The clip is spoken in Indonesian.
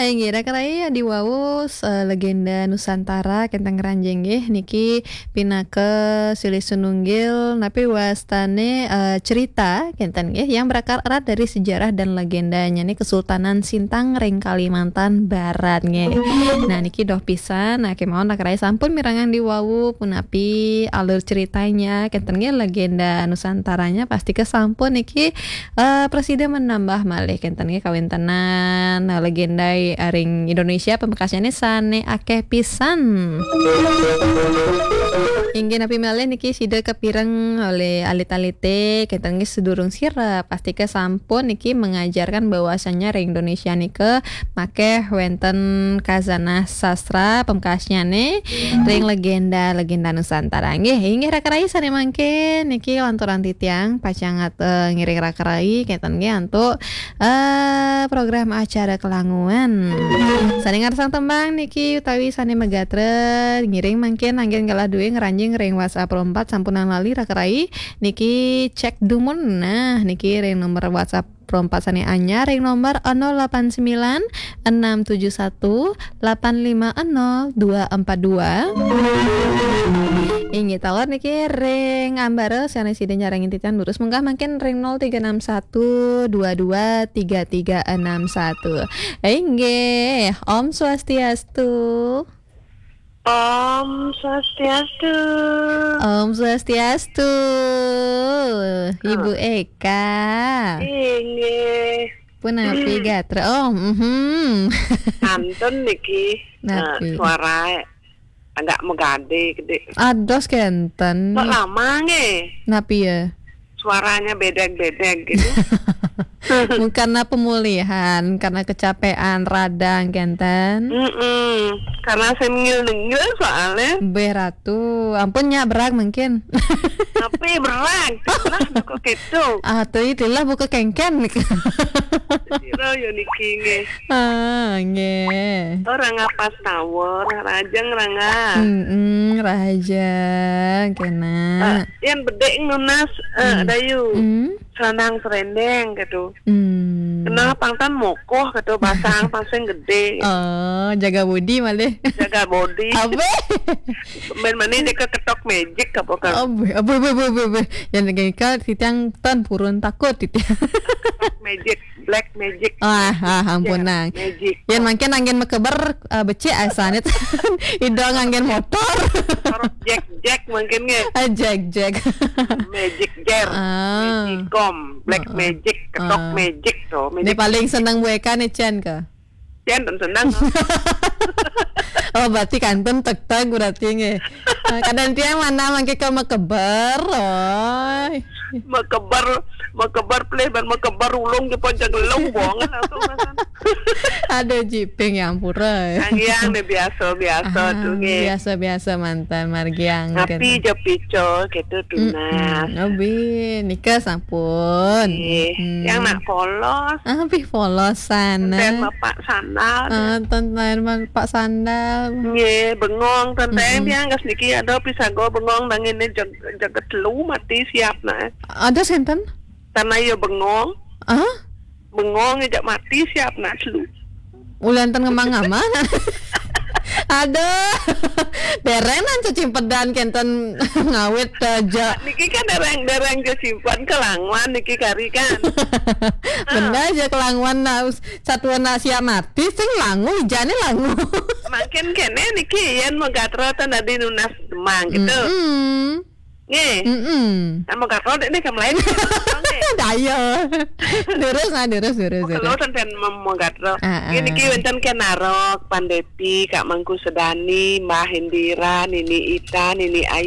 Ngira karaya di Wawus legenda Nusantara kentang ranjing niki pinake silih sununggil napi wastane cerita kenten yang berakar erat dari sejarah dan legendanya nih Kesultanan Sintang ring Kalimantan Barat Nah niki doh pisan nah kemauan nak raya sampun mirangan di Wawu punapi alur ceritanya kenten legenda Nusantaranya pasti kesampun niki presiden menambah malih kenten kawintenan legenda ring Indonesia pembekasnya sane akeh pisan. Inggih napi malih niki sida kepireng oleh alit-alite kenten sedurung sirep pasti kesampun niki mengajarkan bahwasannya ring Indonesia nike make wenten kazanah sastra pembekasnya ring legenda Nusantara inggih rakarai sane mangke niki lanturan titiang pacangat ngiring rakarai kenten untuk program acara kelanguan sane ngarsang tembang niki utawi sane megatre ngiring mangkin anggen galah duwe ngeranjing ring WhatsApp 4 sampunan lali rakarai niki cek dumun nah niki ring nomor WhatsApp perompat sane anyar ring nomor 089 671 850 242 inggih tawar niki ring ambare sane sida nyarengin titian lurus munggah mungkin ring 0361 22 3361 inggih Om Swastiastu. Om Swastiastu. Om Swastiastu. Ibu Eka. Inggih. Punapi gatre Om. Antun niki suara agak megade gede. Ados kenten. Kok lama nge? Napi ya? Suaranya bedeg-bedeg gitu. Karena pemulihan, karena kecapean radang kenten. Karena saya ngil-ngil soalnya. Beratu, ampunnya berak mungkin. Tapi berak, lah buka gitu. Tuh itulah buka kengken. Siro yo niki nge. Nge. Orang apa tawar, rajang ranga. Rajang kena. Yang bedek nunas dayu. Senang serendeng gitu. Kena pangtan mokoh gitu basang pasang gede. Oh, jaga body malih. Jaga body. Abe. Ben mani deka ketok magic apa kan? Abe. Yang negara titiang tan purun takut titiang. Magic, black magic. Ampunang. Magic. Yang mungkin angin mekeber becek asanit. Idong angin motor. Jack mungkin nge. Jack. Magic jar. Magicom, black magic, ketok magic tuh. Ini paling senang Bu Eka nih Chan ke? Chan senang. Oh berarti kanten tek-tek berarti nge. Kadang tiang mana mangke ke mekeber. Mekebar play ban mekebar ulung ke pojok gelung bongan langsung masan. Ada jiping yang pura. Yang biasa tuh nge. Biasa mantan margiang. Tapi jo pico gitu tunas. Obi nikah sampun. Yang nak polos. Abi polosan. Tenten bapak sandal. Tenten Pak Sandal. Nge bengong tenten dia nggak sedikit ada pisago bengong dangin ini jaga telu mati siap nah. Ada senten? Karena ya bengong. Bengong ngejak mati siap nak telu. Ulantan ngemang-ngemang. Aduh, derenan cecimpedan kenten ngawit aja. Niki kan dereng kesimpan kelangwan niki kari kan. Benda aja kelangwan satuan siap mati sing langu jane langu. Makin kene niki yen megatro tadi nunas demang gitu. Nge. Mau gatro ini kamu lain. Dayo. Terus. Kalau tenten mau gatro. Ini ki wenten kenarok, Pandepi, Kak Mangku Sedani, Mbah Indira, Nini Ita, Nini Ayu.